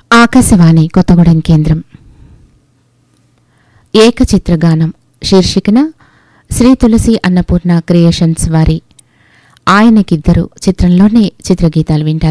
ఆకాశవాణి కొత్తగూడెం కేంద్రం ఏకచిత్రగానం శీర్షికన శ్రీ తులసి అన్నపూర్ణ క్రియేషన్స్ వారి ఆయనకిద్దరు చిత్రంలోనే చిత్రగీతాలు వింటారు.